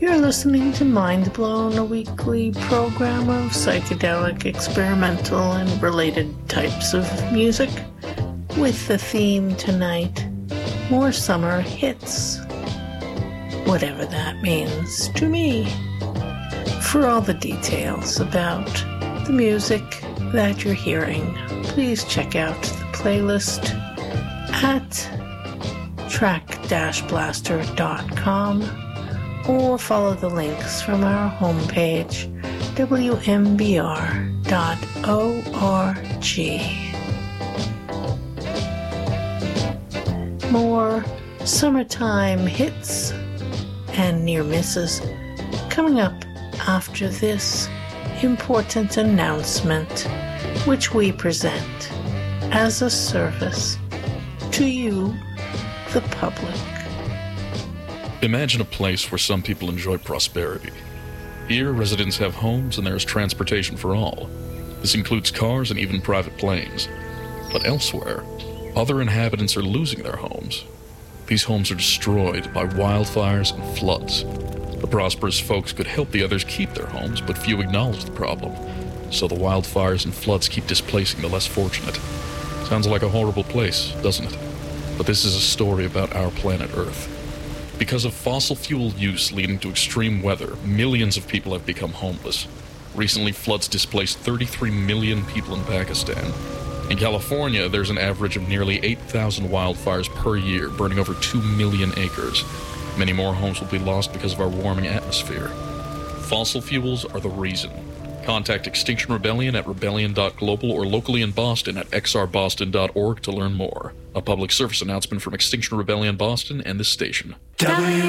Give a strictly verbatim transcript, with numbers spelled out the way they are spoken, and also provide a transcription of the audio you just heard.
You're listening to Mind Blown, a weekly program of psychedelic, experimental, and related types of music, with the theme tonight, more summer hits. Whatever that means to me. For all the details about the music that you're hearing, please check out the playlist at track dash blaster dot com or follow the links from our homepage, w m b r dot org. More summertime hits and near misses coming up after this important announcement, which we present as a service to you, the public. Imagine a place where some people enjoy prosperity. Here, residents have homes and there is transportation for all. This includes cars and even private planes. But elsewhere, other inhabitants are losing their homes. These homes are destroyed by wildfires and floods. The prosperous folks could help the others keep their homes, but few acknowledge the problem. So the wildfires and floods keep displacing the less fortunate. Sounds like a horrible place, doesn't it? But this is a story about our planet Earth. Because of fossil fuel use leading to extreme weather, millions of people have become homeless. Recently, floods displaced thirty-three million people in Pakistan. In California, there's an average of nearly eight thousand wildfires per year, burning over two million acres. Many more homes will be lost because of our warming atmosphere. Fossil fuels are the reason. Contact Extinction Rebellion at rebellion dot global or locally in Boston at x r boston dot org to learn more. A public service announcement from Extinction Rebellion Boston and this station. W